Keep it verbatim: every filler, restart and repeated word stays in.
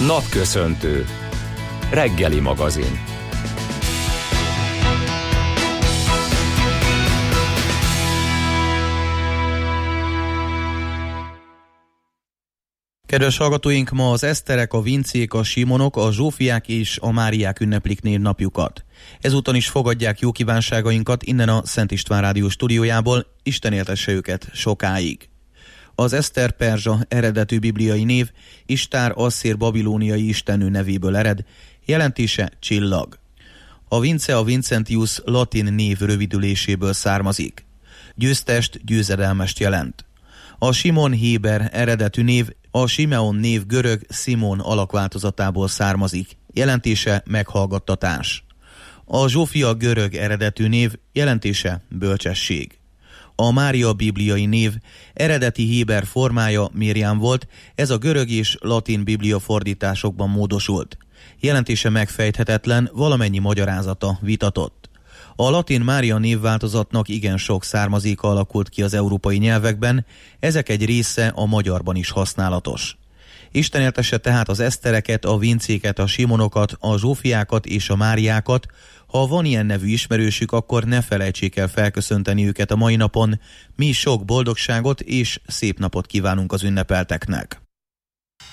Napköszöntő. Reggeli magazin. Kedves hallgatóink, ma az Eszterek, a Vincék, a Simonok, a Zsófiák és a Máriák ünneplik névnapjukat. Ezúton is fogadják jó kívánságainkat innen a Szent István Rádió stúdiójából, Isten éltesse őket sokáig. Az Eszter perzsa eredetű bibliai név Istár asszír babilóniai istennő nevéből ered, jelentése csillag. A Vince a Vincentius latin név rövidüléséből származik. Győztest, győzedelmest jelent. A Simon héber eredetű név a Simeon név görög Simon alakváltozatából származik, jelentése meghallgattatás. A Zsófia görög eredetű név, jelentése bölcsesség. A Mária bibliai név eredeti héber formája Miriam volt, ez a görög és latin biblia fordításokban módosult. Jelentése megfejthetetlen, valamennyi magyarázata vitatott. A latin Mária névváltozatnak igen sok származéka alakult ki az európai nyelvekben, ezek egy része a magyarban is használatos. Isten éltesse tehát az Esztereket, a Vincéket, a Simonokat, a Zsófiákat és a Máriákat. Ha van ilyen nevű ismerősük, akkor ne felejtsék el felköszönteni őket a mai napon. Mi sok boldogságot és szép napot kívánunk az ünnepelteknek.